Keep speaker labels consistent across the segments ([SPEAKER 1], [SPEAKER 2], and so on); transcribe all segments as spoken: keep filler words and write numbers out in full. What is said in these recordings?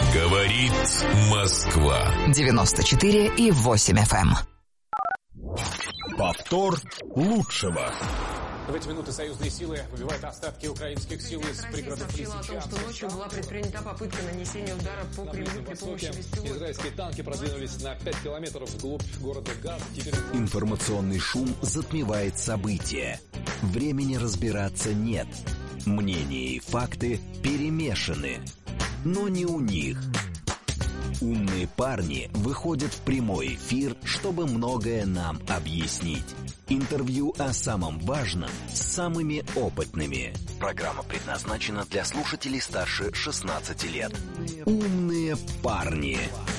[SPEAKER 1] Говорит Москва.
[SPEAKER 2] девяносто четыре и восемь эф эм.
[SPEAKER 1] Повтор лучшего.
[SPEAKER 3] В эти минуты союзные силы выбивают остатки украинских сил из пригородов Лисичанска.
[SPEAKER 4] О том, что ночью была предпринята попытка нанесения удара по Кремлю при помощи беспилотников.
[SPEAKER 5] Израильские танки продвинулись на пять километров вглубь города Газ. Теперь...
[SPEAKER 6] Информационный шум затмевает события. Времени разбираться нет. Мнения и факты перемешаны. Но не у них. Умные парни выходят в прямой эфир, чтобы многое нам объяснить. Интервью о самом важном с самыми опытными. Программа предназначена для слушателей старше шестнадцати лет. Умные парни.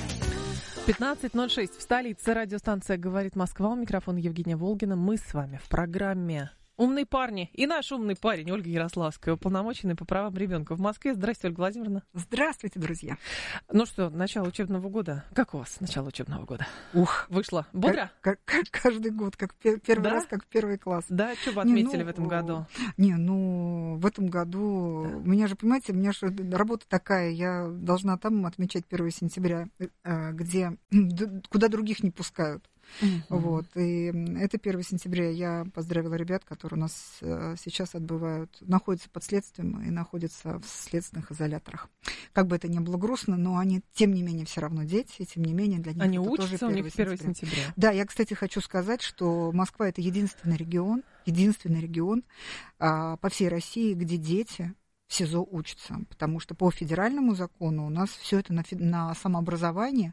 [SPEAKER 7] пятнадцать ноль шесть в столице. Радиостанция «Говорит Москва». У микрофона Евгения Волгина. Мы с вами в программе «Умные парни». И наш умный парень Ольга Ярославская, уполномоченная по правам ребенка в Москве. Здравствуйте, Ольга Владимировна.
[SPEAKER 8] Здравствуйте, друзья.
[SPEAKER 7] Ну что, начало учебного года. Как у вас начало учебного года?
[SPEAKER 8] Ух,
[SPEAKER 7] вышло бодро?
[SPEAKER 8] Как, как, как каждый год, как первый да? раз, как первый класс.
[SPEAKER 7] Да, что вы отметили
[SPEAKER 8] не, ну,
[SPEAKER 7] в этом году?
[SPEAKER 8] Не, ну, в этом году, да. у меня же, понимаете, у меня же работа такая, я должна там отмечать первое сентября, где, куда других не пускают. Uh-huh. Вот, и это первое сентября. Я поздравила ребят, которые у нас сейчас отбывают, находятся под следствием и находятся в следственных изоляторах. Как бы это ни было грустно, но они, тем не менее, все равно дети, и тем не менее для них
[SPEAKER 7] они
[SPEAKER 8] это
[SPEAKER 7] учатся,
[SPEAKER 8] тоже
[SPEAKER 7] у них первое сентября. Да,
[SPEAKER 8] я, кстати, хочу сказать, что Москва – это единственный регион, единственный регион а, по всей России, где дети в СИЗО учатся, потому что по федеральному закону у нас все это на, на самообразование,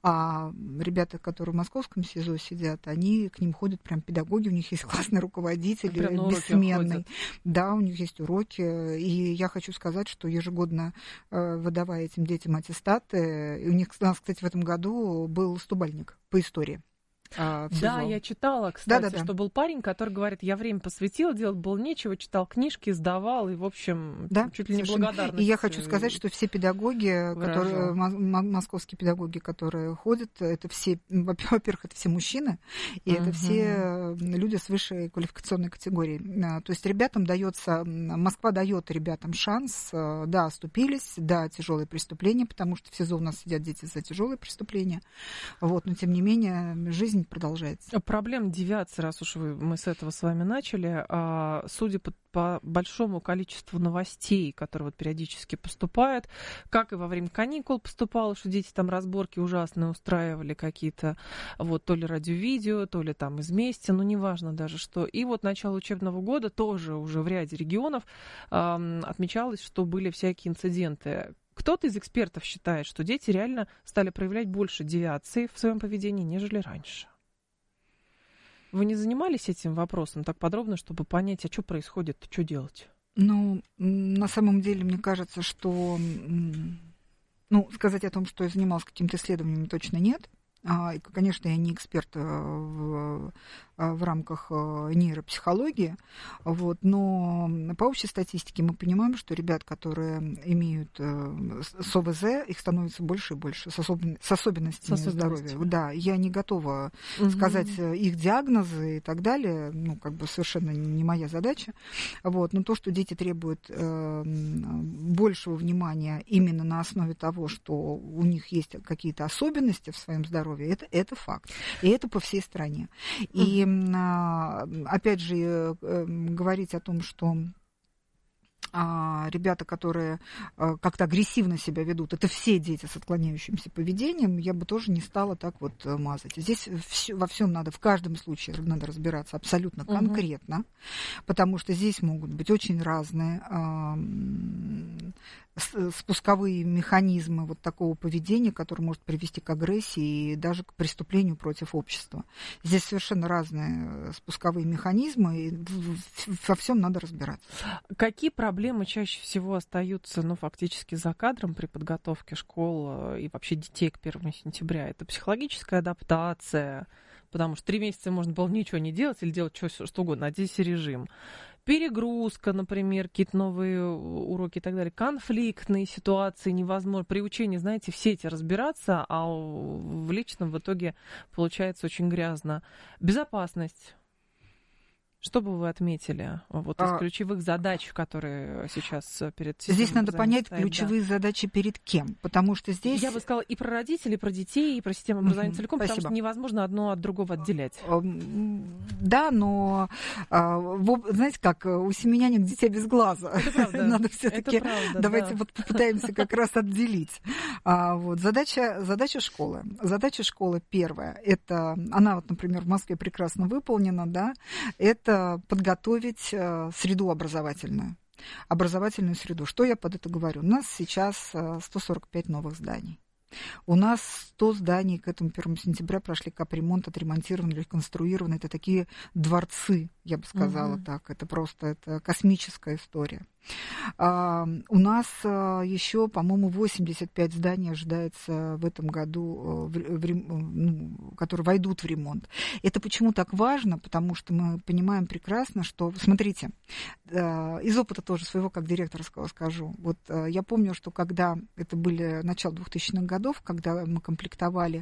[SPEAKER 8] а ребята, которые в московском СИЗО сидят, они к ним ходят прям педагоги, у них есть классный руководитель, бессменный. Да, у них есть уроки, и я хочу сказать, что ежегодно выдавая этим детям аттестаты, у них, у нас, кстати, в этом году был стобальник по истории.
[SPEAKER 7] А, да, я читала, кстати,
[SPEAKER 8] да, да, да.
[SPEAKER 7] что был парень, который говорит, я время посвятил, делать было нечего, читал книжки, сдавал, и, в общем,
[SPEAKER 8] да,
[SPEAKER 7] чуть ли не благодарность.
[SPEAKER 8] И я хочу сказать, что все педагоги, которые, московские педагоги, которые ходят, это все, во-первых, это все мужчины, и uh-huh. это все люди с высшей квалификационной категорией. То есть ребятам дается, Москва дает ребятам шанс, да, оступились, да, тяжелые преступления, потому что в СИЗО у нас сидят дети за тяжелые преступления, вот, но тем не менее жизнь продолжается.
[SPEAKER 7] Проблема девиации, раз уж вы, мы с этого с вами начали, а, судя по, по большому количеству новостей, которые вот периодически поступают, как и во время каникул поступало, что дети там разборки ужасные устраивали какие-то, вот, то ли радио-видео, то ли там из мести, ну, неважно даже что. И вот начало учебного года тоже уже в ряде регионов а, отмечалось, что были всякие инциденты. Кто-то из экспертов считает, что дети реально стали проявлять больше девиации в своем поведении, нежели раньше. Вы не занимались этим вопросом так подробно, чтобы понять, а что происходит, что делать?
[SPEAKER 8] Ну, на самом деле, мне кажется, что... Ну, сказать о том, что я занималась какими-то исследованиями, точно нет. И, конечно, я не эксперт в, в рамках нейропсихологии, вот, но по общей статистике мы понимаем, что ребят, которые имеют СОВЗ, их становится больше и больше, с, особен, с особенностями с здоровья. Да, я не готова угу. сказать их диагнозы и так далее, ну, как бы совершенно не моя задача, вот, но то, что дети требуют э, большего внимания именно на основе того, что у них есть какие-то особенности в своем здоровье, Это, это факт. И это по всей стране. И, опять же, говорить о том, что ребята, которые как-то агрессивно себя ведут, это все дети с отклоняющимся поведением, я бы тоже не стала так вот мазать. Здесь всё, во всем надо, в каждом случае надо разбираться абсолютно конкретно, угу. потому что здесь могут быть очень разные спусковые механизмы вот такого поведения, которое может привести к агрессии и даже к преступлению против общества. Здесь совершенно разные спусковые механизмы, и во всем надо разбираться.
[SPEAKER 7] Какие проблемы чаще всего остаются, ну, фактически за кадром при подготовке школ и вообще детей к первому сентября? Это психологическая адаптация, потому что три месяца можно было ничего не делать или делать что, что угодно, а здесь режим. Перегрузка, например, какие-то новые уроки и так далее, конфликтные ситуации невозможно. При учении, знаете, все эти разбираться, а в личном в итоге получается очень грязно. Безопасность. Что бы вы отметили вот, из
[SPEAKER 8] а,
[SPEAKER 7] ключевых задач, которые сейчас перед системой
[SPEAKER 8] Здесь надо понять
[SPEAKER 7] стоят,
[SPEAKER 8] ключевые
[SPEAKER 7] да.
[SPEAKER 8] задачи перед кем, потому что здесь...
[SPEAKER 7] Я бы сказала и про родителей, и про детей, и про систему образования mm-hmm. целиком,
[SPEAKER 8] Спасибо.
[SPEAKER 7] Потому что невозможно одно от другого отделять.
[SPEAKER 8] Да, но, знаете как, у семеняник дитя без глаза.
[SPEAKER 7] Это правда.
[SPEAKER 8] Надо все-таки... Давайте
[SPEAKER 7] да.
[SPEAKER 8] вот попытаемся как раз отделить. Вот, задача, задача школы. Задача школы первая, это, она вот, например, в Москве прекрасно выполнена, да, это подготовить среду образовательную. Образовательную среду. Что я под это говорю? У нас сейчас сто сорок пять новых зданий. У нас сто зданий к этому первому сентября прошли капремонт, отремонтированы, реконструированы. Это такие дворцы, я бы сказала угу. так. Это просто это космическая история. А, у нас а, еще, по-моему, восемьдесят пять зданий ожидается в этом году, в, в, ну, которые войдут в ремонт. Это почему так важно? Потому что мы понимаем прекрасно, что... Смотрите, а, из опыта тоже своего, как директора скажу. Вот а, я помню, что когда это были начало двухтысячных годов, когда мы комплектовали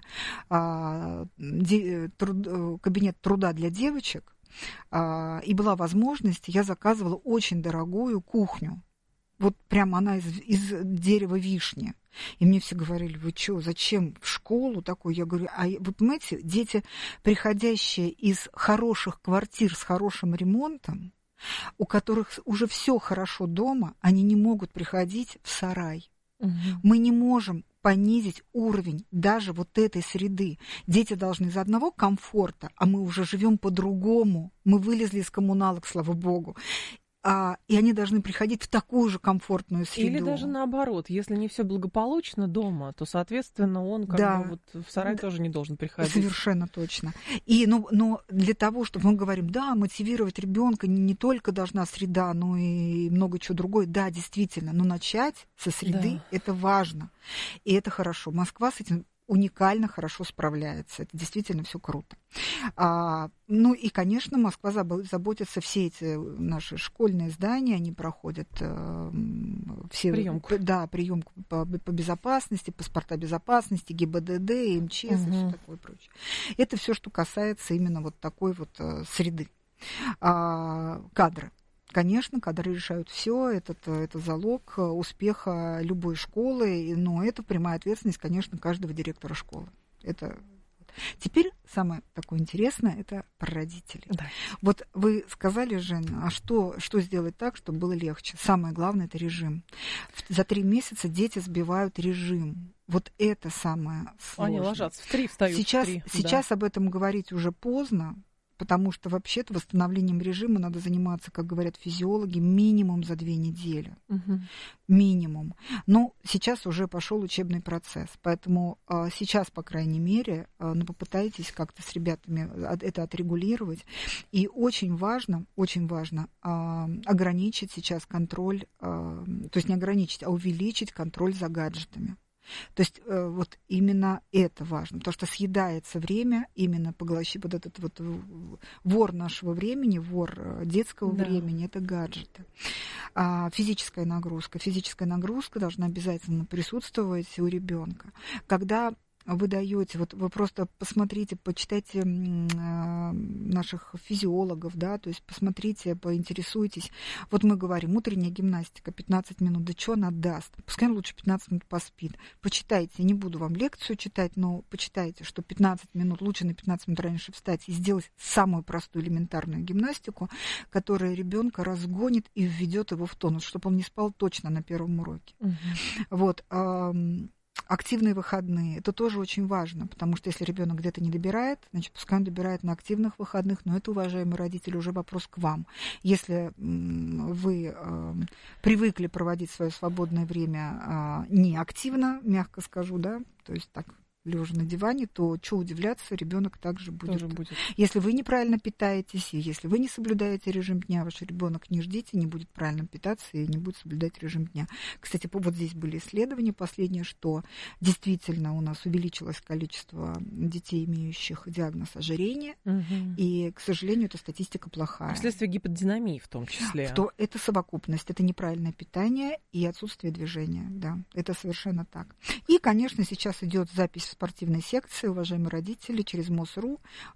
[SPEAKER 8] а, де, труд, кабинет труда для девочек, и была возможность, я заказывала очень дорогую кухню. Вот прям она из, из дерева вишни. И мне все говорили, вы что, зачем в школу такую? Я говорю, а вы понимаете, дети, приходящие из хороших квартир с хорошим ремонтом, у которых уже все хорошо дома, они не могут приходить в сарай. Угу. Мы не можем понизить уровень даже вот этой среды. Дети должны из одного комфорта, а мы уже живем по-другому. Мы вылезли из коммуналок, слава богу. А, и они должны приходить в такую же комфортную среду.
[SPEAKER 7] Или даже наоборот, если не все благополучно дома, то, соответственно, он как
[SPEAKER 8] да.
[SPEAKER 7] бы вот в сарай да. тоже не должен приходить.
[SPEAKER 8] Совершенно точно. И, ну, но для того, чтобы мы говорим, да, мотивировать ребенка не, не только должна среда, но и много чего другое. Да, действительно, но начать со среды да. это важно. И это хорошо. Москва с этим уникально хорошо справляется. Это действительно все круто. А, ну и, конечно, Москва заботится, все эти наши школьные здания, они проходят э, все...
[SPEAKER 7] Приемку.
[SPEAKER 8] Да, приемку по, по безопасности, паспорта безопасности, ГИБДД, МЧС угу. и все такое прочее. Это все, что касается именно вот такой вот э, среды. А, кадры. Конечно, кадры решают все, это, это залог успеха любой школы, но это прямая ответственность, конечно, каждого директора школы. Это... Теперь самое такое интересное – это про родителей.
[SPEAKER 7] Да.
[SPEAKER 8] Вот вы сказали, Женя, а что, что сделать так, чтобы было легче? Самое главное – это режим. За три месяца дети сбивают режим. Вот это самое сложное.
[SPEAKER 7] Они ложатся в три, встают
[SPEAKER 8] сейчас,
[SPEAKER 7] в три.
[SPEAKER 8] Сейчас
[SPEAKER 7] да.
[SPEAKER 8] об этом говорить уже поздно, потому что вообще-то восстановлением режима надо заниматься, как говорят физиологи, минимум за две недели. Угу. Минимум. Но сейчас уже пошел учебный процесс. Поэтому а, сейчас, по крайней мере, а, ну, попытайтесь как-то с ребятами это отрегулировать. И очень важно, очень важно а, ограничить сейчас контроль, а, то есть не ограничить, а увеличить контроль за гаджетами. То есть вот именно это важно, потому что съедается время, именно поглощи вот этот вот вор нашего времени, вор детского да. времени, это гаджеты. А физическая нагрузка. Физическая нагрузка должна обязательно присутствовать у ребенка. Когда вы даете, вот вы просто посмотрите, почитайте э, наших физиологов, да, то есть посмотрите, поинтересуйтесь. Вот мы говорим, утренняя гимнастика, пятнадцать минут, да что она даст? Пускай лучше пятнадцать минут поспит. Почитайте, не буду вам лекцию читать, но почитайте, что пятнадцать минут, лучше на пятнадцать минут раньше встать и сделать самую простую элементарную гимнастику, которая ребенка разгонит и введет его в тонус, чтобы он не спал точно на первом уроке. Угу. Вот. Э, Активные выходные. Это тоже очень важно, потому что если ребенок где-то не добирает, значит, пускай он добирает на активных выходных, но это, уважаемые родители, уже вопрос к вам. Если вы э, привыкли проводить свое свободное время э, неактивно, мягко скажу, да, то есть так, лежа на диване, то что удивляться, ребенок также будет. будет. Если вы неправильно питаетесь, и если вы не соблюдаете режим дня, ваш ребенок не ждите, не будет правильно питаться и не будет соблюдать режим дня. Кстати, вот здесь были исследования последние, что действительно у нас увеличилось количество детей, имеющих диагноз ожирения, угу. и, к сожалению, эта статистика плохая.
[SPEAKER 7] Вследствие гиподинамии в том числе.
[SPEAKER 8] То это совокупность, это неправильное питание и отсутствие движения, да, это совершенно так. И, конечно, сейчас идет запись в спортивной секции, уважаемые родители, через МОЗ.ру.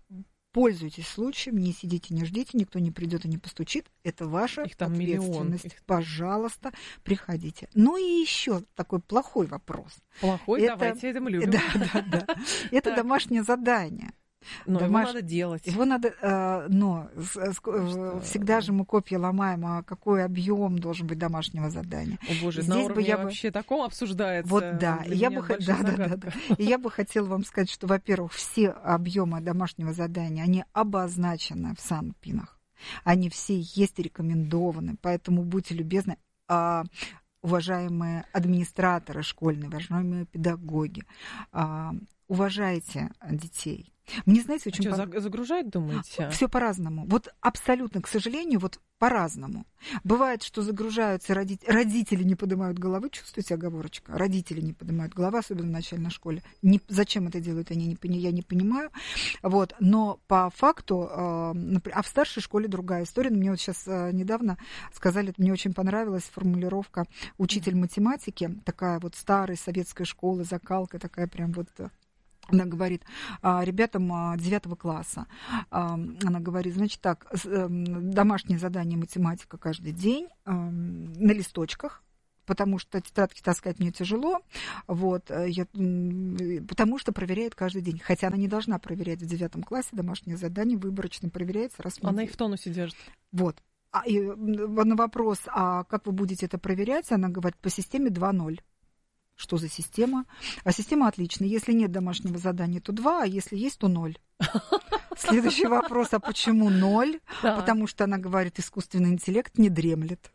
[SPEAKER 8] Пользуйтесь случаем, не сидите, не ждите, никто не придет и не постучит. Это ваша
[SPEAKER 7] Их там
[SPEAKER 8] ответственность.
[SPEAKER 7] миллион.
[SPEAKER 8] Пожалуйста, приходите. Ну и еще такой плохой вопрос.
[SPEAKER 7] Плохой,
[SPEAKER 8] это...
[SPEAKER 7] давайте это мы любим.
[SPEAKER 8] Да, да, да. Это домашнее задание.
[SPEAKER 7] Но
[SPEAKER 8] Домаш...
[SPEAKER 7] его надо делать.
[SPEAKER 8] Его надо, э, но
[SPEAKER 7] Что?
[SPEAKER 8] всегда же мы копья ломаем, а какой объем должен быть домашнего задания.
[SPEAKER 7] О, боже,
[SPEAKER 8] Здесь
[SPEAKER 7] на
[SPEAKER 8] бы
[SPEAKER 7] уровне
[SPEAKER 8] я бы...
[SPEAKER 7] вообще таком обсуждается.
[SPEAKER 8] Вот да,
[SPEAKER 7] Для
[SPEAKER 8] я
[SPEAKER 7] меня
[SPEAKER 8] бы,
[SPEAKER 7] большая
[SPEAKER 8] да, да, да,
[SPEAKER 7] загадка.
[SPEAKER 8] да. И я бы хотела вам сказать, что, во-первых, все объемы домашнего задания, они обозначены в санпинах. Они все есть рекомендованы, поэтому будьте любезны, а, уважаемые администраторы школьные, уважаемые педагоги, а, уважайте детей. Мне, знаете, очень...
[SPEAKER 7] А что, пон... загружать, думаете?
[SPEAKER 8] Все по-разному. Вот абсолютно, к сожалению, вот по-разному. Бывает, что загружаются родители, родители не поднимают головы, чувствуете оговорочка? Родители не поднимают головы, особенно в начальной школе. Не, зачем это делают, они не, я не понимаю. Вот. Но по факту, э, например, а в старшей школе другая история. Мне вот сейчас э, недавно сказали, мне очень понравилась формулировка учитель математики, такая вот старой советской школы, закалка, такая прям вот... Она говорит ребятам девятого класса, она говорит, значит так, домашнее задание математика каждый день на листочках, потому что тетрадки таскать мне тяжело, вот, я, потому что проверяет каждый день. Хотя она не должна проверять в девятом классе, домашнее задание выборочно проверяется раз в неделю.
[SPEAKER 7] Она их в тонусе держит.
[SPEAKER 8] Вот. А, и на вопрос, а как вы будете это проверять, она говорит, по системе два ноль. Что за система? А система отличная. Если нет домашнего задания, то два, а если есть, то ноль. Следующий вопрос, а почему ноль?
[SPEAKER 7] Да.
[SPEAKER 8] Потому что она говорит, искусственный интеллект не дремлет.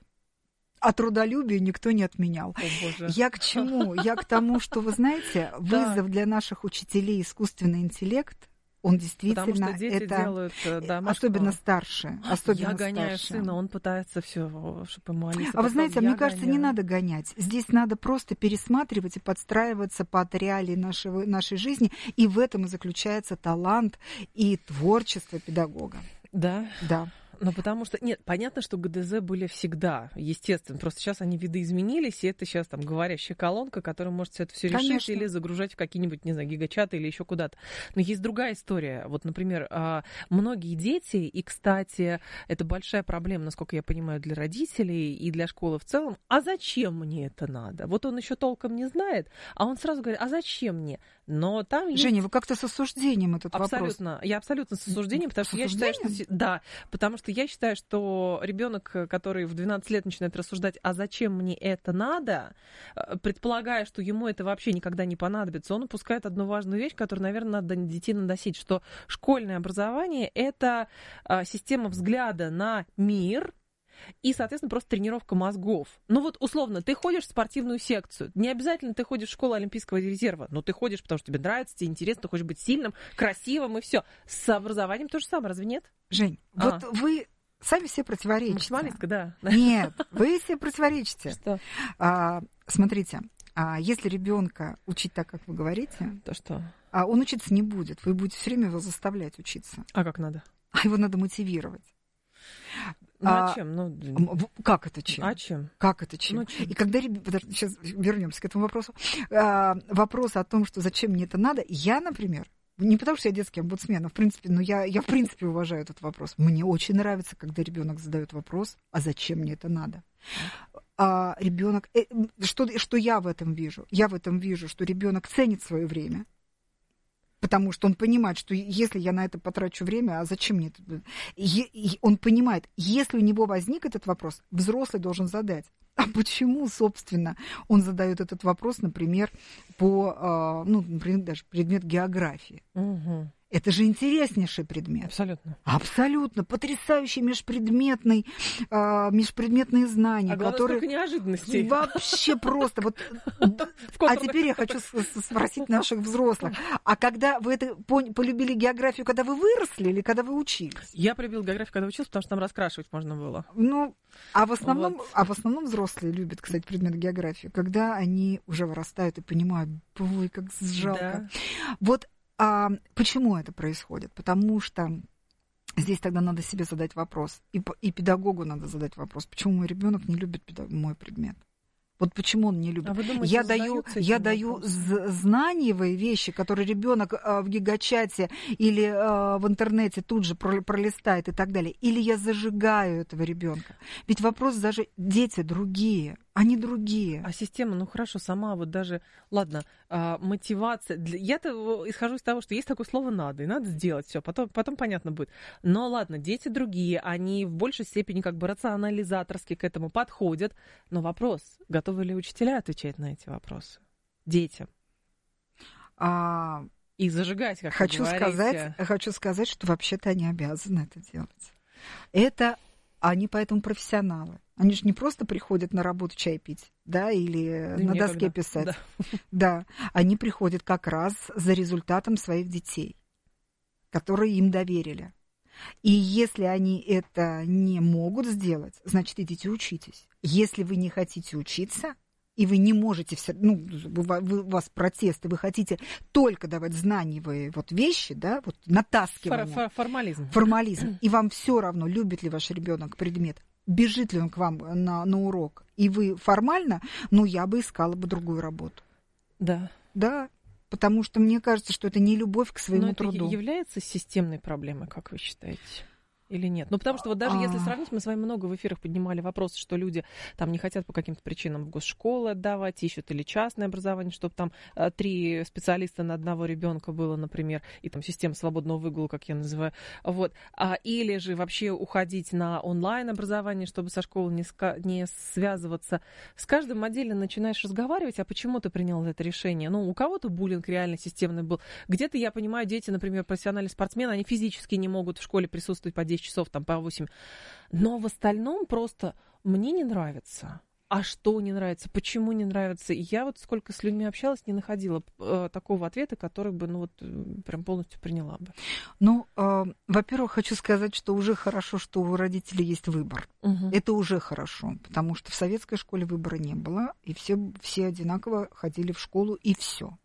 [SPEAKER 8] А трудолюбие никто не отменял.
[SPEAKER 7] О, Боже.
[SPEAKER 8] Я к чему? Я к тому, что, вы знаете, вызов для наших учителей искусственный интеллект, он действительно,
[SPEAKER 7] потому что дети
[SPEAKER 8] это
[SPEAKER 7] делают домашку.
[SPEAKER 8] Особенно старшие. Особенно
[SPEAKER 7] я гоняю
[SPEAKER 8] старшие.
[SPEAKER 7] сына, он пытается все, чтобы ему Алиса.
[SPEAKER 8] А вы знаете,
[SPEAKER 7] я
[SPEAKER 8] мне кажется,
[SPEAKER 7] гоняю.
[SPEAKER 8] не надо гонять. Здесь надо просто пересматривать и подстраиваться под реалии нашего, нашей жизни. И в этом и заключается талант и творчество педагога.
[SPEAKER 7] Да?
[SPEAKER 8] Да.
[SPEAKER 7] Ну, потому что, нет, понятно, что ГДЗ были всегда, естественно. Просто сейчас они видоизменились, и это сейчас там говорящая колонка, которая может все это все решить. Конечно. Или загружать в какие-нибудь, не знаю, гигачаты или еще куда-то. Но есть другая история. Вот, например, многие дети, и, кстати, это большая проблема, насколько я понимаю, для родителей и для школы в целом. А зачем мне это надо? Вот он еще толком не знает, а он сразу говорит, а зачем мне? Но там есть...
[SPEAKER 8] Женя, вы как-то с осуждением этот
[SPEAKER 7] абсолютно.
[SPEAKER 8] вопрос.
[SPEAKER 7] Я абсолютно с осуждением, потому что я считаю, что... Да, потому что я считаю, что ребенок, который в двенадцать лет начинает рассуждать, а зачем мне это надо, предполагая, что ему это вообще никогда не понадобится, он упускает одну важную вещь, которую, наверное, надо детей надосить, что школьное образование – это система взгляда на мир, и, соответственно, просто тренировка мозгов. Ну вот, условно, ты ходишь в спортивную секцию. Не обязательно ты ходишь в школу Олимпийского резерва, но ты ходишь, потому что тебе нравится, тебе интересно, ты хочешь быть сильным, красивым, и все. С образованием то же самое, разве нет?
[SPEAKER 8] Жень, а. вот вы сами себе противоречите.
[SPEAKER 7] Максималистка, да.
[SPEAKER 8] Нет, вы себе противоречите.
[SPEAKER 7] Что?
[SPEAKER 8] А, смотрите, а если ребенка учить так, как вы говорите,
[SPEAKER 7] то что?
[SPEAKER 8] А он учиться не будет. Вы будете все время его заставлять учиться.
[SPEAKER 7] А как надо?
[SPEAKER 8] А его надо мотивировать.
[SPEAKER 7] Ну, а,
[SPEAKER 8] а
[SPEAKER 7] чем? Ну,
[SPEAKER 8] как это чем?
[SPEAKER 7] А чем?
[SPEAKER 8] Как это чем?
[SPEAKER 7] Ну, чем?
[SPEAKER 8] И когда ребята... Сейчас вернемся к этому вопросу. А, вопрос о том, что зачем мне это надо. Я, например, не потому что я детский омбудсмен, а в принципе, но я, я в принципе уважаю этот вопрос. Мне очень нравится, когда ребенок задает вопрос, а зачем мне это надо? А ребенок... Что, что я в этом вижу? Я в этом вижу, что ребенок ценит свое время. Потому что он понимает, что если я на это потрачу время, а зачем мне это? И он понимает, если у него возник этот вопрос, взрослый должен задать. А почему, собственно, он задает этот вопрос, например, по, ну, например, даже предмет географии? Угу. Это же интереснейший предмет.
[SPEAKER 7] Абсолютно.
[SPEAKER 8] Абсолютно. Потрясающий межпредметный, э, межпредметные знания.
[SPEAKER 7] А главное,
[SPEAKER 8] которые...
[SPEAKER 7] сколько неожиданностей.
[SPEAKER 8] Вообще просто. Вот... А теперь я хочу спросить наших взрослых. А когда вы это полюбили географию, когда вы выросли или когда вы учились?
[SPEAKER 7] Я полюбила географию, когда училась, потому что там раскрашивать можно было.
[SPEAKER 8] Ну, а в основном,
[SPEAKER 7] вот.
[SPEAKER 8] а в основном взрослые любят, кстати, предмет географии, когда они уже вырастают и понимают, ой, как жалко. Да. Вот А почему это происходит? Потому что здесь тогда надо себе задать вопрос. И, и педагогу надо задать вопрос. Почему мой ребенок не любит педаг... мой предмет? Вот почему он не любит.
[SPEAKER 7] А вы думаете,
[SPEAKER 8] я даю, я даю з- знаниевые вещи, которые ребенок э, в гигачате или э, в интернете тут же пролистает и так далее. Или я зажигаю этого ребенка. Ведь вопрос даже дети другие. Они другие.
[SPEAKER 7] А система, ну хорошо, сама вот даже, ладно, а, мотивация. Для, я-то исхожу из того, что есть такое слово «надо», и надо сделать все, потом, потом понятно будет. Но ладно, дети другие, они в большей степени как бы рационализаторски к этому подходят. Но вопрос, готовы ли учителя отвечать на эти вопросы детям?
[SPEAKER 8] А...
[SPEAKER 7] И зажигать, как
[SPEAKER 8] хочу
[SPEAKER 7] вы говорите.
[SPEAKER 8] сказать, хочу сказать, что вообще-то они обязаны это делать. Это они поэтому профессионалы. Они же не просто приходят на работу чай пить, да, или да на некогда. Доске писать. Да. да, они приходят как раз за результатом своих детей, которые им доверили. И если они это не могут сделать, значит, идите учитесь. Если вы не хотите учиться, и вы не можете, все, ну, вы, у вас протесты, вы хотите только давать знаниевые вот вещи, да, вот натаскивание.
[SPEAKER 7] Фор- формализм.
[SPEAKER 8] Формализм. И вам все равно, любит ли ваш ребенок предмет, бежит ли он к вам на, на урок, и вы формально, ну, я бы искала бы другую работу.
[SPEAKER 7] Да.
[SPEAKER 8] Да, потому что мне кажется, что это не любовь к своему
[SPEAKER 7] Но
[SPEAKER 8] труду.
[SPEAKER 7] Это является системной проблемой, как вы считаете? Или нет? Ну, потому что вот даже если сравнить, мы с вами много в эфирах поднимали вопрос, что люди там не хотят по каким-то причинам в госшколы отдавать, ищут или частное образование, чтобы там три специалиста на одного ребенка было, например, и там система свободного выгула, как я называю, вот. А, или же вообще уходить на онлайн-образование, чтобы со школой не, ска- не связываться. С каждым отдельно начинаешь разговаривать, а почему ты принял это решение? Ну, у кого-то буллинг реально системный был. Где-то, я понимаю, дети, например, профессиональные спортсмены, они физически не могут в школе присутствовать по десять часов, там, по восемь. Но в остальном просто мне не нравится. А что не нравится? Почему не нравится? И я вот сколько с людьми общалась, не находила э, такого ответа, который бы, ну вот, прям полностью приняла бы.
[SPEAKER 8] Ну, э, во-первых, хочу сказать, что уже хорошо, что у родителей есть выбор. Угу. Это уже хорошо, потому что в советской школе выбора не было, и все, все одинаково ходили в школу, и все.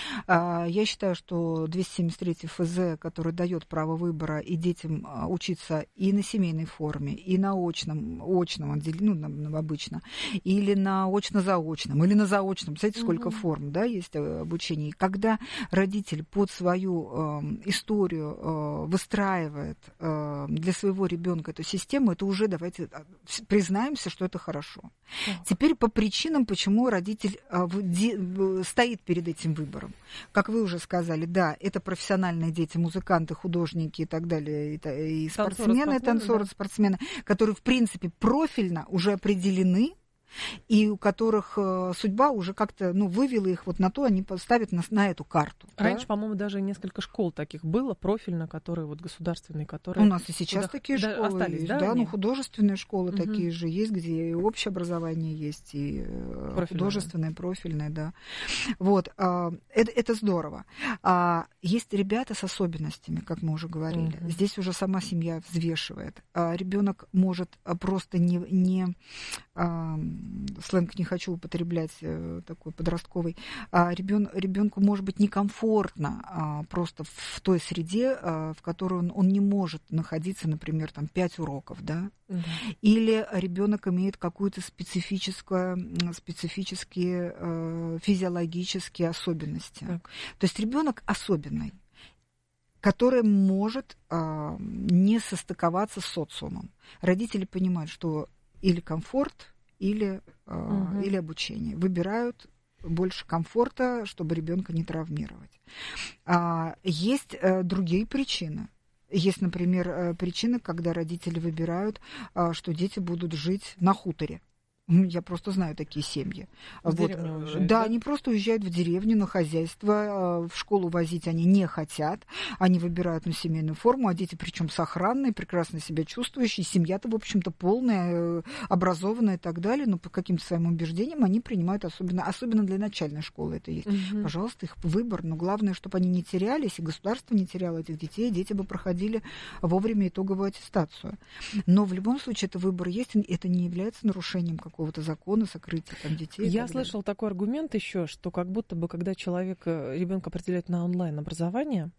[SPEAKER 8] Я считаю, что двести семьдесят третий эф зэ, который дает право выбора и детям учиться и на семейной форме, и на очном, очном отделении, ну, обычно, или на очно-заочном, или на заочном. Представляете, сколько угу. форм, да, есть обучение. И когда родитель под свою э, историю э, выстраивает э, для своего ребенка эту систему, это уже, давайте признаемся, что это хорошо. Так. Теперь по причинам, почему родитель э, в, де, стоит перед этим выбором. Выбором. Как вы уже сказали, да, это профессиональные дети, музыканты, художники и так далее, и, и спортсмены, танцоры, спортсмены, да. которые, в принципе, профильно уже определены, и у которых э, судьба уже как-то, ну, вывела их вот на то, они поставят на, на эту карту.
[SPEAKER 7] Раньше, да? по-моему, даже несколько школ таких было, профильно, которые вот государственные, которые...
[SPEAKER 8] У нас и сейчас куда... такие да, школы
[SPEAKER 7] остались,
[SPEAKER 8] есть,
[SPEAKER 7] да,
[SPEAKER 8] да, ну, художественные школы угу. такие же есть, где и общее образование есть, и профильное. Художественное, профильное, да. Вот, э, это, это здорово. А есть ребята с особенностями, как мы уже говорили. Угу. Здесь уже сама семья взвешивает. А ребенок может просто не... не а, сленг не хочу употреблять такой подростковый, ребен, ребенку может быть некомфортно просто в той среде, в которой он, он не может находиться, например, там пять уроков, да, угу. или ребенок имеет какую-то специфическую, специфические физиологические особенности. Так. То есть ребенок особенный, который может не состыковаться с социумом. Родители понимают, что или комфорт, или, угу. или обучение. Выбирают больше комфорта, чтобы ребенка не травмировать. Есть другие причины. Есть, например, причины, когда родители выбирают, что дети будут жить на хуторе. Я просто знаю такие семьи.
[SPEAKER 7] В
[SPEAKER 8] вот.
[SPEAKER 7] деревню уезжают,
[SPEAKER 8] да,
[SPEAKER 7] да,
[SPEAKER 8] они просто уезжают в деревню на хозяйство, в школу возить они не хотят, они выбирают на семейную форму, а дети причем сохранные, прекрасно себя чувствующие, семья-то, в общем-то, полная, образованная и так далее, но по каким-то своим убеждениям они принимают, особенно, особенно для начальной школы это есть. Угу. Пожалуйста, их выбор, но главное, чтобы они не терялись, и государство не теряло этих детей, дети бы проходили вовремя итоговую аттестацию. Но в любом случае это выбор есть, и это не является нарушением какого-то закона, сокрытия там детей.
[SPEAKER 7] Я слышал далее. Такой аргумент еще, что как будто бы, когда человек, ребенка определяет на онлайн-образование,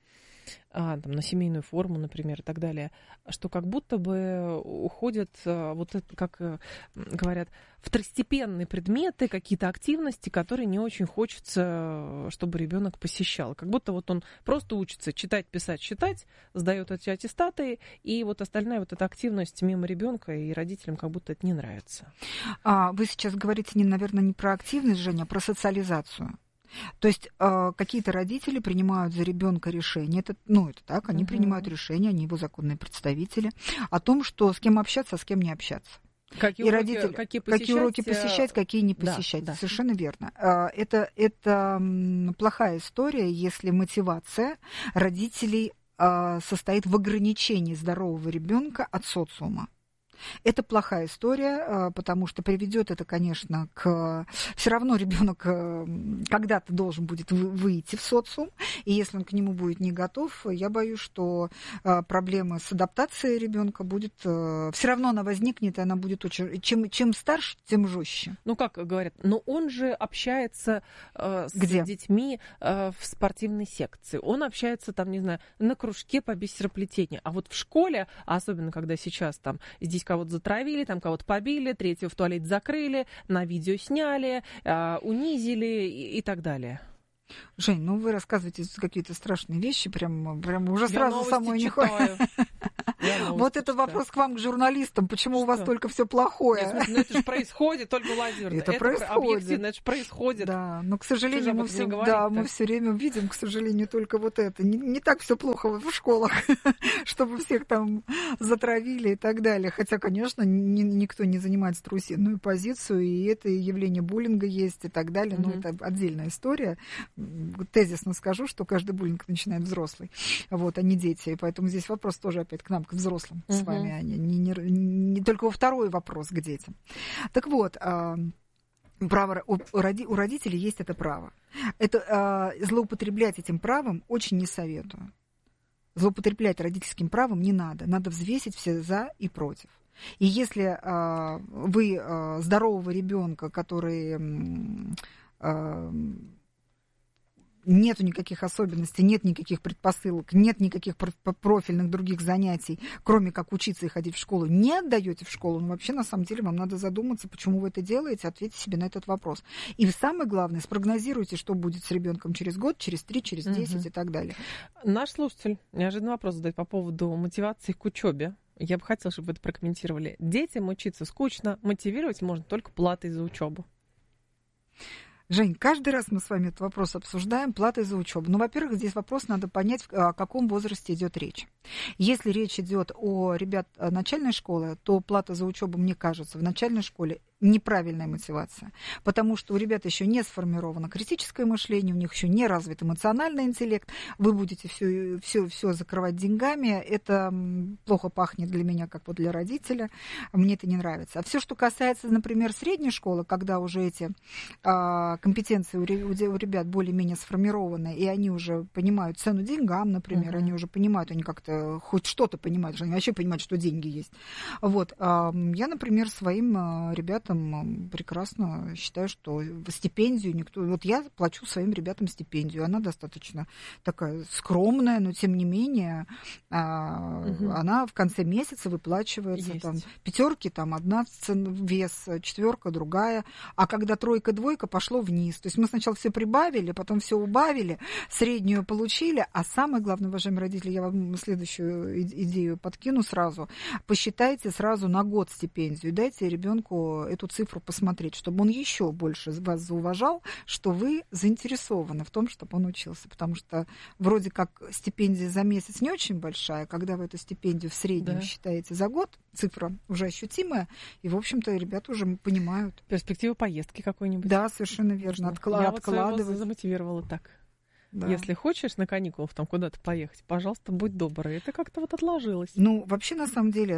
[SPEAKER 7] а, там, на семейную форму, например, и так далее, что как будто бы уходят, вот это, как говорят, второстепенные предметы, какие-то активности, которые не очень хочется, чтобы ребенок посещал. Как будто вот он просто учится читать, писать, считать, сдает эти аттестаты, и вот остальная вот эта активность мимо ребенка, и родителям как будто это не нравится.
[SPEAKER 8] А вы сейчас говорите, не, наверное, не про активность, Женя, а про социализацию. То есть э, какие-то родители принимают за ребенка решение, это, ну, это так, они uh-huh. принимают решение, они его законные представители, о том, что с кем общаться, а с кем не общаться.
[SPEAKER 7] Какие
[SPEAKER 8] и
[SPEAKER 7] уроки,
[SPEAKER 8] родители,
[SPEAKER 7] какие,
[SPEAKER 8] какие уроки посещать, какие не посещать. Да, да. Совершенно верно. Это, это плохая история, если мотивация родителей состоит в ограничении здорового ребенка от социума. Это плохая история, потому что приведет это, конечно, к... Все равно ребенок когда-то должен будет выйти в социум, и если он к нему будет не готов, я боюсь, что проблема с адаптацией ребенка будет... Все равно она возникнет, и она будет очень... Чем, чем старше, тем жестче.
[SPEAKER 7] Ну, как говорят, но он же общается э, с
[SPEAKER 8] Где?
[SPEAKER 7] детьми э, в спортивной секции. Он общается, там, не знаю, на кружке по бисероплетению. А вот в школе, особенно когда сейчас там здесь кого-то затравили, там кого-то побили, третьего в туалет закрыли, на видео сняли, э, унизили и, и так далее.
[SPEAKER 8] Жень, ну вы рассказываете какие-то страшные вещи, прям, прям уже сразу самой не хватит. Вот это вопрос к вам, к журналистам. Почему у вас только все плохое?
[SPEAKER 7] Ну это же происходит, только Лазерна.
[SPEAKER 8] Это происходит.
[SPEAKER 7] Объективно, это же происходит.
[SPEAKER 8] Да, но, к сожалению, мы все, да, мы все время видим, к сожалению, только вот это. Не, не так все плохо в школах, чтобы всех там затравили и так далее. Хотя, конечно, ни, никто не занимает страусиную позицию, и это явление буллинга есть и так далее. Но это отдельная история. Тезисно скажу, что каждый буллинг начинает взрослый, вот, а не дети. И поэтому здесь вопрос тоже опять к нам, к взрослым uh-huh. с вами, а не, не, не, не только во второй вопрос к детям. Так вот, право, у, у родителей есть это право. Это, злоупотреблять этим правом очень не советую. Злоупотреблять родительским правом не надо. Надо взвесить все за и против. И если вы здорового ребенка, который... Нету никаких особенностей, нет никаких предпосылок, нет никаких профильных других занятий, кроме как учиться и ходить в школу, не отдаете в школу, ну, вообще, на самом деле, вам надо задуматься, почему вы это делаете, ответьте себе на этот вопрос. И самое главное, спрогнозируйте, что будет с ребенком через год, через три, через десять угу. и так далее.
[SPEAKER 7] Наш слушатель неожиданный вопрос задает по поводу мотивации к учебе. Я бы хотела, чтобы вы это прокомментировали. Детям учиться скучно, мотивировать можно только платой за учебу.
[SPEAKER 8] Жень, каждый раз мы с вами этот вопрос обсуждаем, платой за учебу. Ну, во-первых, здесь вопрос надо понять, о каком возрасте идет речь. Если речь идет о ребят начальной школы, то плата за учебу, мне кажется, в начальной школе неправильная мотивация, потому что у ребят еще не сформировано критическое мышление, у них еще не развит эмоциональный интеллект, вы будете все, все, все закрывать деньгами, это плохо пахнет для меня, как вот для родителя, мне это не нравится. А все, что касается, например, средней школы, когда уже эти а, компетенции у, у ребят более-менее сформированы, и они уже понимают цену деньгам, например, uh-huh. они уже понимают, они как-то хоть что-то понимают, они вообще понимают, что деньги есть. Вот. А, я, например, своим ребятам прекрасно считаю, что стипендию никто... Вот я плачу своим ребятам стипендию. Она достаточно такая скромная, но тем не менее угу. она в конце месяца выплачивается. Есть. Там пятерки, там одна вес, четверка другая. А когда тройка, двойка, пошло вниз. То есть мы сначала все прибавили, потом все убавили, среднюю получили. А самое главное, уважаемые родители, я вам следующую идею подкину сразу. Посчитайте сразу на год стипендию. Дайте ребенку эту цифру посмотреть, чтобы он еще больше вас зауважал, что вы заинтересованы в том, чтобы он учился. Потому что вроде как стипендия за месяц не очень большая, когда вы эту стипендию в среднем да. считаете за год, цифра уже ощутимая, и, в общем-то, ребята уже понимают.
[SPEAKER 7] Перспектива поездки какой-нибудь.
[SPEAKER 8] Да, совершенно верно. Откла-
[SPEAKER 7] Я
[SPEAKER 8] откладывать.
[SPEAKER 7] вот своего замотивировала так.
[SPEAKER 8] Да.
[SPEAKER 7] Если хочешь на каникулах там куда-то поехать, пожалуйста, будь добрый. Это как-то вот отложилось.
[SPEAKER 8] Ну, вообще, на самом деле,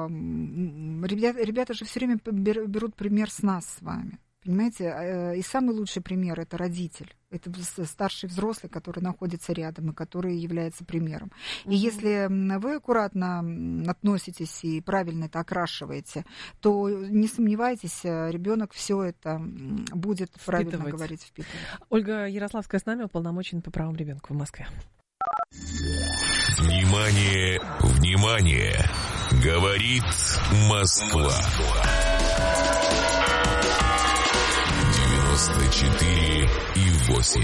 [SPEAKER 8] ребята, ребята же все время берут пример с нас с вами. Понимаете? И самый лучший пример – это родитель. Это старший взрослый, который находится рядом и который является примером. И mm-hmm. если вы аккуратно относитесь и правильно это окрашиваете, то не сомневайтесь, ребенок все это будет правильно говорить, впитывать.
[SPEAKER 7] Ольга Ярославская с нами, уполномоченная по правам ребенка в Москве.
[SPEAKER 1] Внимание, внимание! Говорит Москва. девяносто четыре и восемь.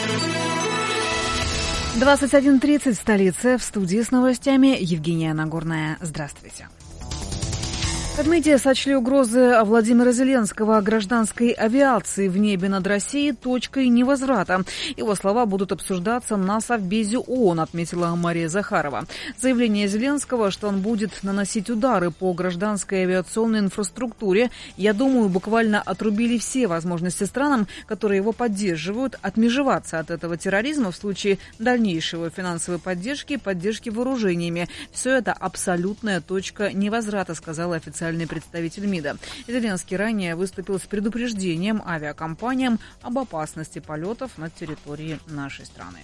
[SPEAKER 9] двадцать один тридцать в столице. В студии с новостями Евгения Нагорная. Здравствуйте. В МИДе сочли угрозы Владимира Зеленского о гражданской авиации в небе над Россией точкой невозврата. Его слова будут обсуждаться на Совбезе ООН, отметила Мария Захарова. Заявление Зеленского, что он будет наносить удары по гражданской авиационной инфраструктуре, я думаю, буквально отрубили все возможности странам, которые его поддерживают, отмежеваться от этого терроризма в случае дальнейшего финансовой поддержки, поддержки вооружениями. Все это абсолютная точка невозврата, сказала официальный представитель МИДа. Зеленский ранее выступил с предупреждением авиакомпаниям об опасности полетов над территорией нашей страны.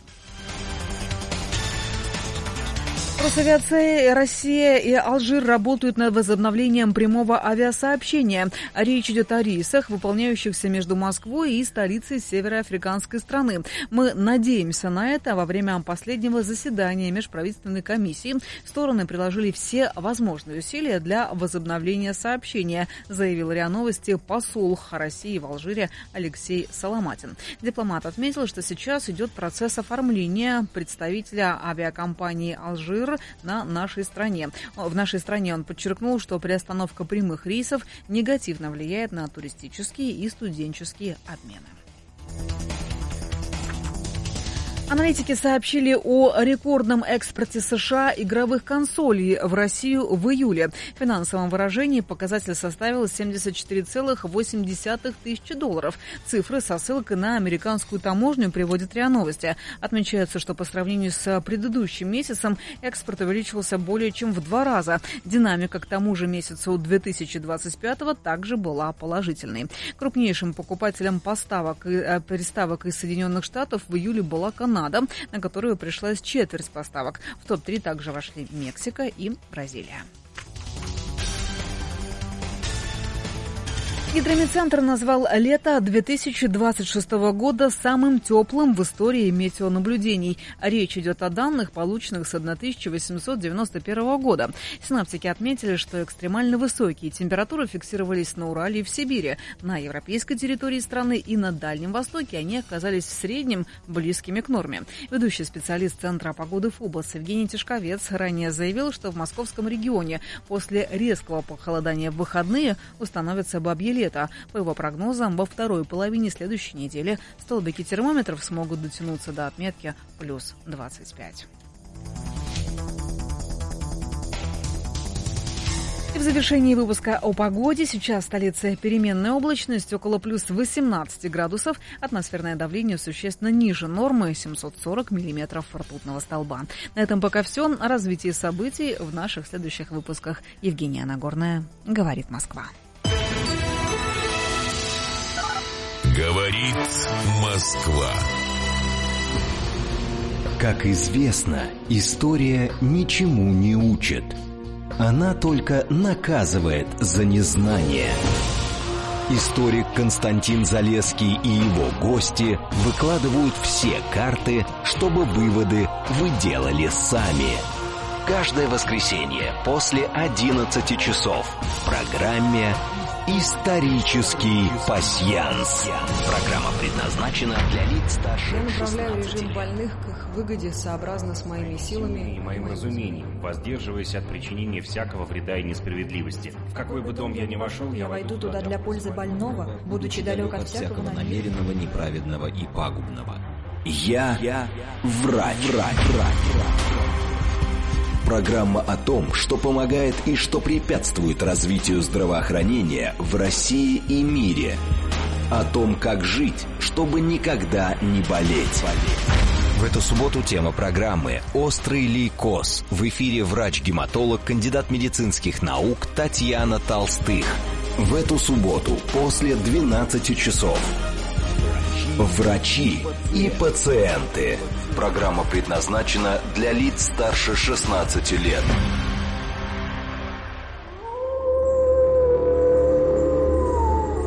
[SPEAKER 9] Росавиация Россия и Алжир работают над возобновлением прямого авиасообщения. Речь идет о рейсах, выполняющихся между Москвой и столицей североафриканской страны. Мы надеемся на это. Во время последнего заседания межправительственной комиссии стороны приложили все возможные усилия для возобновления сообщения, заявил РИА Новости посол России в Алжире Алексей Соломатин. Дипломат отметил, что сейчас идет процесс оформления представителя авиакомпании «Алжир» на нашей стране. В нашей стране он подчеркнул, что приостановка прямых рейсов негативно влияет на туристические и студенческие обмены. Аналитики сообщили о рекордном экспорте США игровых консолей в Россию в июле. В финансовом выражении показатель составил семьдесят четыре целых восемь десятых тысячи долларов. Цифры со ссылкой на американскую таможню приводит РИА Новости. Отмечается, что по сравнению с предыдущим месяцем экспорт увеличился более чем в два раза. Динамика к тому же месяцу две тысячи двадцать пятого также была положительной. Крупнейшим покупателем поставок и приставок из Соединенных Штатов в июле была Канада, на которую пришлась четверть поставок. В топ три также вошли Мексика и Бразилия. Гидромедцентр назвал лето две тысячи двадцать шестого года самым теплым в истории метеонаблюдений. Речь идет о данных, полученных с тысяча восемьсот девяносто первого года. Синаптики отметили, что экстремально высокие температуры фиксировались на Урале и в Сибири. На европейской территории страны и на Дальнем Востоке они оказались в среднем близкими к норме. Ведущий специалист Центра погоды ФОБОС Евгений Тишковец ранее заявил, что в московском регионе после резкого похолодания в выходные установятся бабье лето. По его прогнозам, во второй половине следующей недели столбики термометров смогут дотянуться до отметки плюс двадцать пять. И в завершении выпуска о погоде. Сейчас в столице переменная облачность, около плюс восемнадцать градусов. Атмосферное давление существенно ниже нормы, семьсот сорок миллиметров ртутного столба. На этом пока все. О развитии событий в наших следующих выпусках. Евгения Нагорная, говорит Москва.
[SPEAKER 1] Говорит Москва.
[SPEAKER 6] Как известно, история ничему не учит. Она только наказывает за незнание. Историк Константин Залесский и его гости выкладывают все карты, чтобы выводы вы делали сами. Каждое воскресенье после одиннадцати часов в программе «Исторический пасьянс». Программа предназначена для лиц старше
[SPEAKER 4] Я направляю
[SPEAKER 6] шестнадцати
[SPEAKER 4] режим
[SPEAKER 6] лет.
[SPEAKER 4] больных к их выгоде сообразно с моими силами
[SPEAKER 10] и моим разумением, воздерживаясь от причинения всякого вреда и несправедливости. В какой бы дом я ни вошел, я войду туда для пользы больного,
[SPEAKER 11] будучи далек от всякого намеренного, неправедного и пагубного.
[SPEAKER 6] Я, Я врач. врач. врач. Программа о том, что помогает и что препятствует развитию здравоохранения в России и мире. О том, как жить, чтобы никогда не болеть.
[SPEAKER 11] В эту субботу тема программы «Острый лейкоз». В эфире врач-гематолог, кандидат медицинских наук Татьяна Толстых.
[SPEAKER 6] В эту субботу после двенадцати часов. Врачи и пациенты. Программа предназначена для лиц старше шестнадцати лет.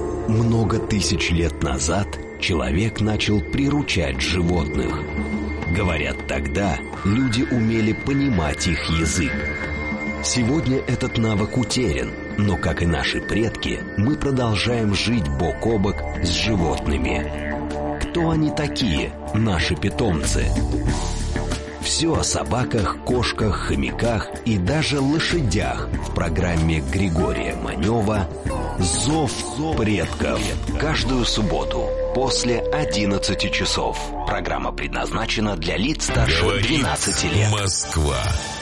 [SPEAKER 6] Много тысяч лет назад человек начал приручать животных. Говорят, тогда люди умели понимать их язык. Сегодня этот навык утерян, но, как и наши предки, мы продолжаем жить бок о бок с животными. Кто они такие, наши питомцы? Все о собаках, кошках, хомяках и даже лошадях в программе Григория Манева «Зов предков». Каждую субботу после одиннадцати часов. Программа предназначена для лиц старше
[SPEAKER 1] Говорит
[SPEAKER 6] двенадцати лет.
[SPEAKER 1] Москва.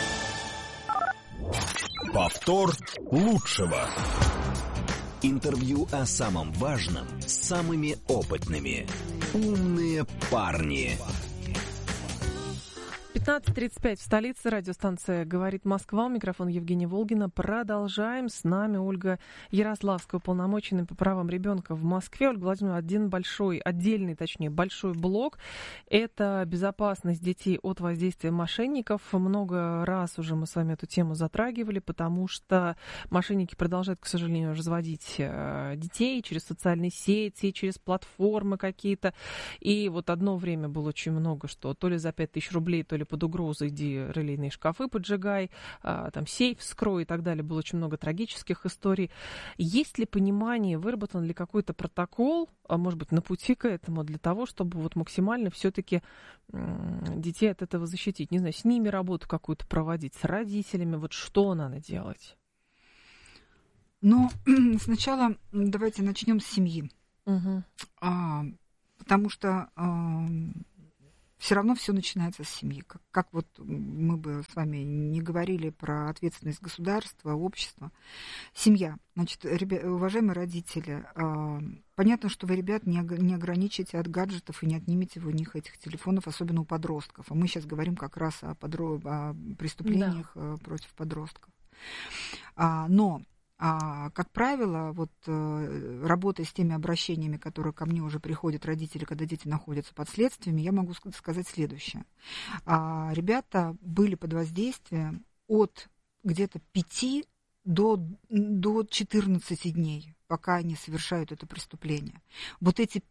[SPEAKER 12] Повтор лучшего.
[SPEAKER 6] Интервью о самом важном с самыми опытными. Умные парни.
[SPEAKER 7] пятнадцать тридцать пять в столице. Радиостанция «Говорит Москва». Микрофон Евгения Волгина. Продолжаем. С нами Ольга Ярославская, уполномоченная по правам ребенка в Москве. Ольга Владимировна, один большой, отдельный, точнее, большой блок. Это безопасность детей от воздействия мошенников. Много раз уже мы с вами эту тему затрагивали, потому что мошенники продолжают, к сожалению, разводить детей через социальные сети, через платформы какие-то. И вот одно время было очень много, что то ли за пять тысяч рублей, то ли под угрозой иди релейные шкафы поджигай, а, там сейф вскрой и так далее. Было очень много трагических историй. Есть ли понимание, выработан ли какой-то протокол, а, может быть, на пути к этому, для того, чтобы вот максимально все-таки м- детей от этого защитить? Не знаю, с ними работу какую-то проводить, с родителями, вот что надо делать?
[SPEAKER 8] Ну, сначала давайте начнем с семьи.
[SPEAKER 7] Угу.
[SPEAKER 8] А, потому что... А, все равно все начинается с семьи. Как, как вот мы бы с вами не говорили про ответственность государства, общества. Семья. Значит, ребя, уважаемые родители, э, понятно, что вы ребят не, не ограничите от гаджетов и не отнимете у них этих телефонов, особенно у подростков. А мы сейчас говорим как раз о, подро... о преступлениях да. против подростков. А, но... А, как правило, вот, э, работая с теми обращениями, которые ко мне уже приходят родители, когда дети находятся под следствиями, я могу сказать следующее. А, ребята были под воздействием от где-то пяти до, до четырнадцати дней, пока они совершают это преступление. Вот эти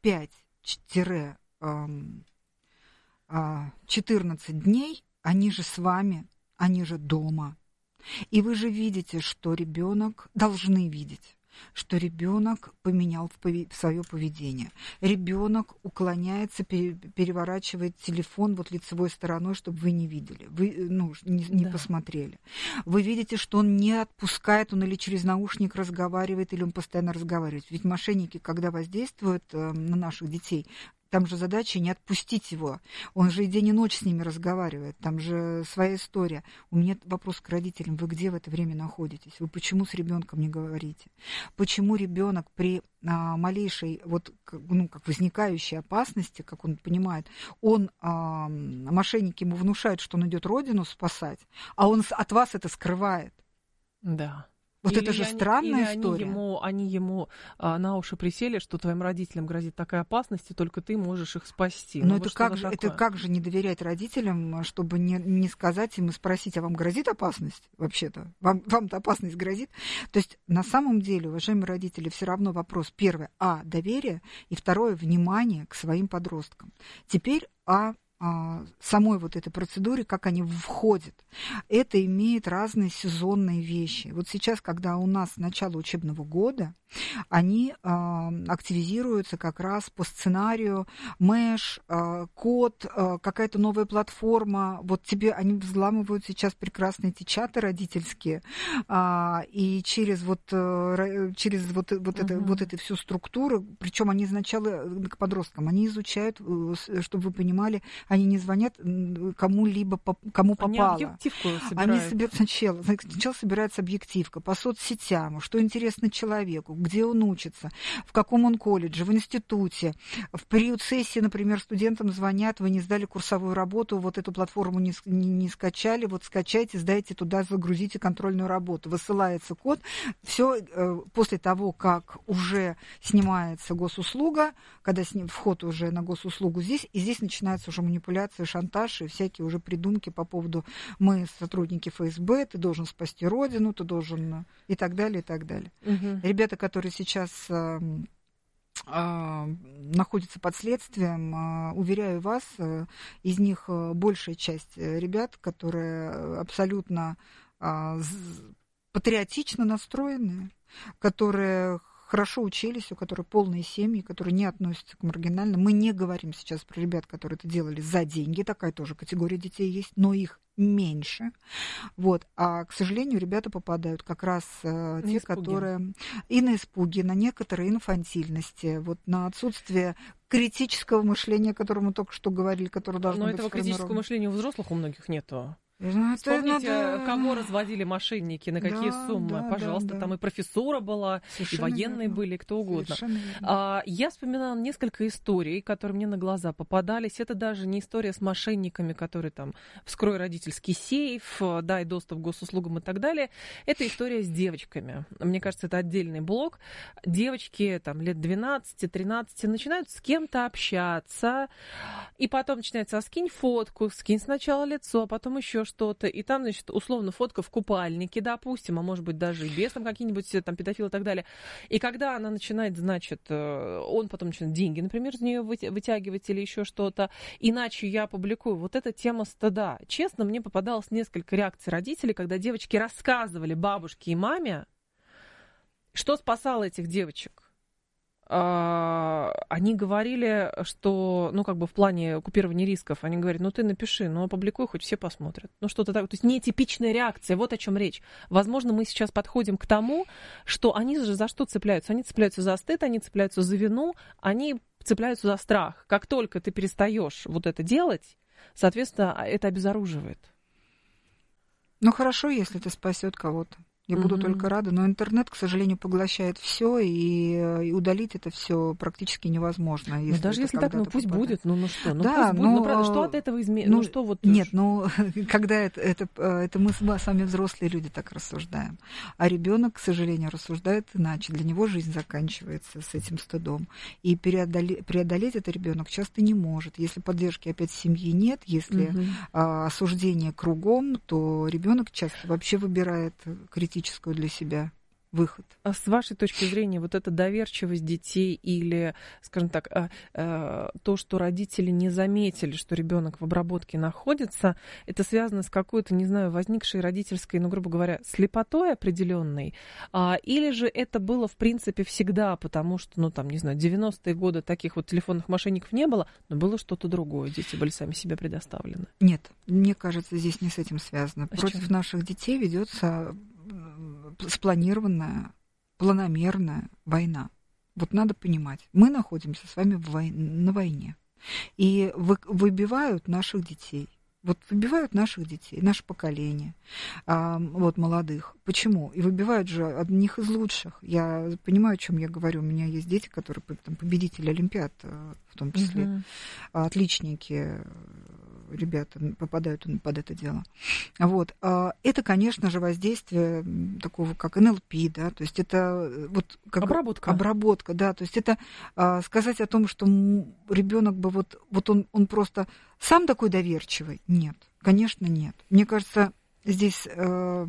[SPEAKER 8] пять-четырнадцать дней, они же с вами, они же дома. И вы же видите, что ребенок, должны видеть, что ребенок поменял свое поведение. Ребенок уклоняется, переворачивает телефон вот лицевой стороной, чтобы вы не видели, вы ну, не, не да. посмотрели. Вы видите, что он не отпускает, он или через наушник разговаривает, или он постоянно разговаривает. Ведь мошенники, когда воздействуют на наших детей, там же задача не отпустить его. Он же и день и ночь с ними разговаривает. Там же своя история. У меня вопрос к родителям. Вы где в это время находитесь? Вы почему с ребенком не говорите? Почему ребенок при а, малейшей, вот, ну, как возникающей опасности, как он понимает, он, а, мошенники ему внушают, что он идет родину спасать, а он от вас это скрывает?
[SPEAKER 7] Да.
[SPEAKER 8] Вот
[SPEAKER 7] или
[SPEAKER 8] это же
[SPEAKER 7] они,
[SPEAKER 8] странная
[SPEAKER 7] или
[SPEAKER 8] история.
[SPEAKER 7] Они ему, они ему а, на уши присели, что твоим родителям грозит такая опасность, и только ты можешь их спасти.
[SPEAKER 8] Но
[SPEAKER 7] ну,
[SPEAKER 8] это как, же, это как же не доверять родителям, чтобы не, не сказать им и спросить, а вам грозит опасность вообще-то? Вам, вам-то опасность грозит? То есть на самом деле, уважаемые родители, все равно вопрос. Первое, а, доверие, и второе, внимание к своим подросткам. Теперь о самой вот этой процедуре, как они входят. Это имеет разные сезонные вещи. Вот сейчас, когда у нас начало учебного года, они а, активизируются как раз по сценарию Мэш, а, код, а, какая-то новая платформа. Вот тебе они взламывают сейчас прекрасные эти чаты родительские, а, и через вот, через вот, вот, uh-huh. это, вот эту всю структуру, причем они сначала к подросткам, они изучают, чтобы вы понимали, они не звонят кому-либо, кому попало.
[SPEAKER 7] Они объективку собирают.
[SPEAKER 8] Они собирают сначала, сначала собирается объективка по соцсетям, что интересно человеку, где он учится, в каком он колледже, в институте. В период сессии, например, студентам звонят, вы не сдали курсовую работу, вот эту платформу не, не, не скачали, вот скачайте, сдайте туда, загрузите контрольную работу. Высылается код. Все э, после того, как уже снимается госуслуга, когда с ним вход уже на госуслугу здесь, и здесь начинается уже манипуляция, шантаж и всякие уже придумки по поводу мы сотрудники эф эс бэ, ты должен спасти родину, ты должен и так далее, и так далее. Угу. Ребята, которые сейчас находятся под следствием. Уверяю вас, из них большая часть ребят, которые абсолютно патриотично настроены, которые хорошо учились, у которых полные семьи, которые не относятся к маргинальным. Мы не говорим сейчас про ребят, которые это делали за деньги, такая тоже категория детей есть, но их меньше. Вот. А, к сожалению, ребята попадают как раз э, те, испуги. которые и на испуги, на некоторые инфантильности, вот, на отсутствие критического мышления, о котором мы только что говорили, которое должно
[SPEAKER 7] но
[SPEAKER 8] быть
[SPEAKER 7] этого критического мышления у взрослых у многих нету.
[SPEAKER 8] Ну,
[SPEAKER 7] Вспомните,
[SPEAKER 8] надо...
[SPEAKER 7] кого разводили мошенники, на какие
[SPEAKER 8] да,
[SPEAKER 7] суммы.
[SPEAKER 8] Да,
[SPEAKER 7] Пожалуйста,
[SPEAKER 8] да, да.
[SPEAKER 7] там и профессура была, совершенно и военные верно. Были, кто угодно. А, я вспоминала несколько историй, которые мне на глаза попадались. Это даже не история с мошенниками, которые там вскрой родительский сейф, дай доступ к госуслугам и так далее. Это история с девочками. Мне кажется, это отдельный блок. Девочки там лет двенадцать-тринадцать начинают с кем-то общаться, и потом начинается: а скинь фотку, скинь сначала лицо, а потом еще что-то, и там, значит, условно, фотка в купальнике, допустим, а может быть, даже и без там какие-нибудь там педофилы и так далее. И когда она начинает, значит, он потом начинает деньги, например, из нее вытягивать или еще что-то, иначе я публикую. Вот эта тема стыда. Честно, мне попадалось несколько реакций родителей, когда девочки рассказывали бабушке и маме, что спасало этих девочек. Они говорили, что, ну, как бы в плане купирования рисков, они говорят: ну, ты напиши, ну, опубликуй, хоть все посмотрят. Ну, что-то такое. То есть нетипичная реакция, вот о чем речь. Возможно, мы сейчас подходим к тому, что они же за что цепляются? Они цепляются за стыд, они цепляются за вину, они цепляются за страх. Как только ты перестаешь вот это делать, соответственно, это обезоруживает.
[SPEAKER 8] Ну, хорошо, если это спасет кого-то. Я буду mm-hmm. только рада, но интернет, к сожалению, поглощает все, и, и удалить это все практически невозможно.
[SPEAKER 7] Если ну, даже если так, ну пусть попадает. Будет, ну, ну что, ну
[SPEAKER 8] да,
[SPEAKER 7] пусть
[SPEAKER 8] ну,
[SPEAKER 7] будет, ну что от этого изменится, ну, ну что вот...
[SPEAKER 8] Нет, ну когда это, это, это мы с вами взрослые люди так рассуждаем, а ребенок, к сожалению, рассуждает иначе, для него жизнь заканчивается с этим стыдом, и преодолеть, преодолеть это ребенок часто не может, если поддержки опять семьи нет, если mm-hmm. а, осуждение кругом, то ребенок часто вообще выбирает критическую для себя выход.
[SPEAKER 7] А с вашей точки зрения, вот эта доверчивость детей или, скажем так, то, что родители не заметили, что ребенок в обработке находится, это связано с какой-то, не знаю, возникшей родительской, ну, грубо говоря, слепотой определенной, или же это было, в принципе, всегда, потому что, ну, там, не знаю, девяностые годы таких вот телефонных мошенников не было, но было что-то другое, дети были сами себе предоставлены.
[SPEAKER 8] Нет, мне кажется, здесь не с этим связано.
[SPEAKER 7] А
[SPEAKER 8] Против чем? Наших детей ведется спланированная, планомерная война. Вот надо понимать, мы находимся с вами в вой... на войне. И вы... выбивают наших детей. Вот выбивают наших детей, наше поколение, а, вот, молодых. Почему? И выбивают же одних из лучших. Я понимаю, о чем я говорю. У меня есть дети, которые там, победители Олимпиад, в том числе, uh-huh. отличники, ребята попадают под это дело. Вот. Это, конечно же, воздействие такого, как эн эл пи, да, то есть это вот как
[SPEAKER 7] обработка.
[SPEAKER 8] Обработка, да, то есть это а, сказать о том, что ребенок бы вот, вот он, он просто сам такой доверчивый. Нет, конечно, нет. Мне кажется, здесь э,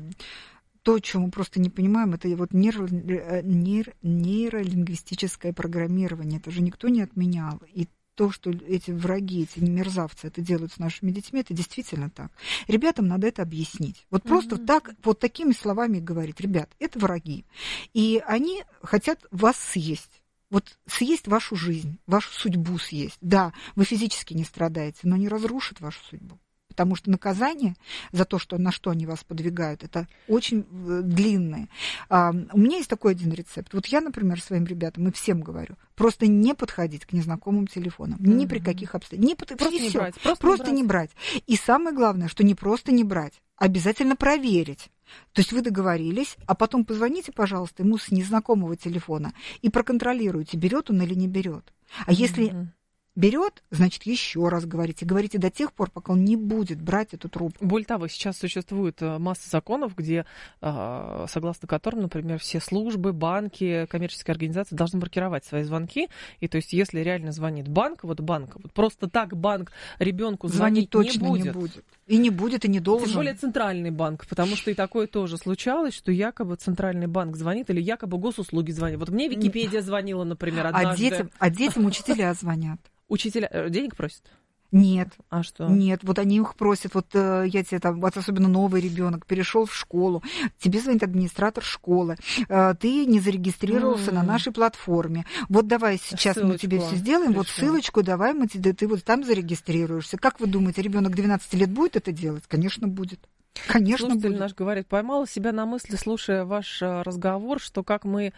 [SPEAKER 8] то, чего мы просто не понимаем, это вот нейро, нейро, нейролингвистическое программирование. Это же никто не отменял. И то, что эти враги, эти мерзавцы это делают с нашими детьми, это действительно так. Ребятам надо это объяснить. Вот mm-hmm. просто так, вот такими словами говорить: ребят, это враги. И они хотят вас съесть. Вот съесть вашу жизнь, вашу судьбу съесть. Да, вы физически не страдаете, но не разрушит вашу судьбу. Потому что наказание за то, что, на что они вас подвигают, это очень длинное. А, у меня есть такой один рецепт. Вот я, например, своим ребятам и всем говорю: просто не подходить к незнакомым телефонам. Mm-hmm. Ни при каких обстоятельствах. Под...
[SPEAKER 7] Просто, не брать, просто,
[SPEAKER 8] просто
[SPEAKER 7] не брать.
[SPEAKER 8] не брать. И самое главное, что не просто не брать, обязательно проверить. То есть вы договорились, а потом позвоните, пожалуйста, ему с незнакомого телефона и проконтролируйте, берет он или не берет. А mm-hmm. если берет, значит, еще раз говорите. Говорите до тех пор, пока он не будет брать эту трубку.
[SPEAKER 7] Более того, сейчас существует масса законов, где, согласно которым, например, все службы, банки, коммерческие организации должны маркировать свои звонки. И то есть, если реально звонит банк, вот банк, вот просто так банк ребенку звонить, звонить точно не будет.
[SPEAKER 8] не будет. И не будет, и не должен.
[SPEAKER 7] Тем более центральный банк, потому что и такое тоже случалось, что якобы центральный банк звонит или якобы госуслуги звонят. Вот мне Википедия звонила, например, однажды.
[SPEAKER 8] А детям, а детям учителя звонят.
[SPEAKER 7] Учителя денег просят?
[SPEAKER 8] Нет.
[SPEAKER 7] А что?
[SPEAKER 8] Нет, вот они их просят, вот э, я тебе там, вот особенно новый ребенок перешел в школу, тебе звонит администратор школы, э, ты не зарегистрировался mm. на нашей платформе. Вот давай сейчас ссылочку мы тебе все сделаем, пришло. Вот ссылочку давай, мы тебе, ты вот там зарегистрируешься. Как вы думаете, ребенок двенадцати лет будет это делать? Конечно, будет. Конечно,
[SPEAKER 7] слушатель
[SPEAKER 8] будет.
[SPEAKER 7] наш говорит, поймала себя на мысли, слушая ваш разговор, что как мы,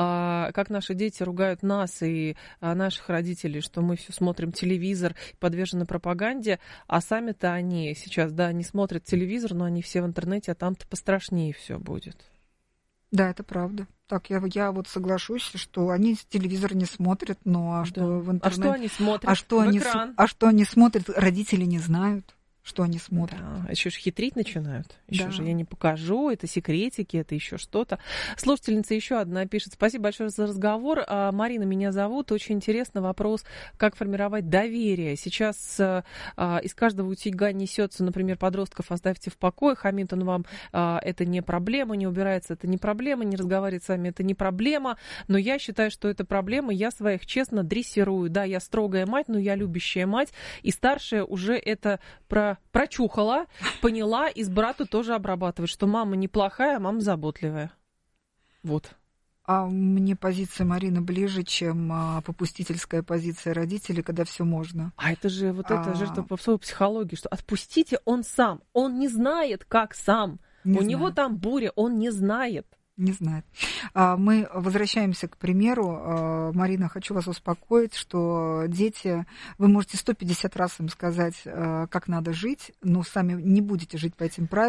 [SPEAKER 7] как наши дети ругают нас и наших родителей, что мы все смотрим телевизор, подвержены пропаганде, а сами-то они сейчас, да, не смотрят телевизор, но они все в интернете, а там-то пострашнее все будет.
[SPEAKER 8] Да, это правда. Так, я, я вот соглашусь, что они телевизор не смотрят, но а что да. в интернете...
[SPEAKER 7] А что они смотрят?
[SPEAKER 8] А что, они, а что они смотрят, родители не знают. Что они смотрят.
[SPEAKER 7] Да, еще же хитрить начинают. Еще
[SPEAKER 8] да.
[SPEAKER 7] же я не покажу, это секретики, это еще что-то. Слушательница еще одна пишет. Спасибо большое за разговор. А, Марина, меня зовут. Очень интересный вопрос, как формировать доверие. Сейчас а, из каждого утюга несется, например, подростков оставьте в покое, хамит он вам, а, это не проблема, не убирается, это не проблема, не разговаривает с вами, это не проблема. Но я считаю, что это проблема. Я своих честно дрессирую. Да, я строгая мать, но я любящая мать. И старшая уже это про прочухала, поняла, и с брату тоже обрабатывает, что мама неплохая, а мама заботливая. Вот.
[SPEAKER 8] А мне позиция Марины ближе, чем а, попустительская позиция родителей, когда все можно.
[SPEAKER 7] А это же вот
[SPEAKER 8] а...
[SPEAKER 7] это же по своей психологии, что отпустите, он сам, он не знает, как сам.
[SPEAKER 8] Не
[SPEAKER 7] У
[SPEAKER 8] знаю.
[SPEAKER 7] него там буря, он не знает.
[SPEAKER 8] Не знает. Мы возвращаемся к примеру. Марина, хочу вас успокоить, что дети, вы можете сто пятьдесят раз им сказать, как надо жить, но сами не будете жить по этим правилам.